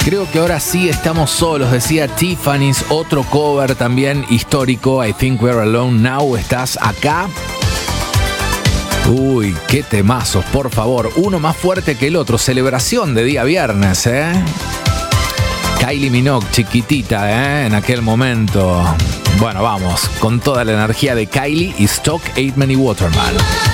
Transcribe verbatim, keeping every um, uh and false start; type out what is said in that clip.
Creo que ahora sí estamos solos, decía Tiffany's, otro cover también histórico, I Think We're Alone Now, ¿estás acá? Uy, qué temazos, por favor, uno más fuerte que el otro, celebración de día viernes, ¿eh? Kylie Minogue, chiquitita, ¿eh? En aquel momento. Bueno, vamos, con toda la energía de Kylie y Stock Aitken y Waterman.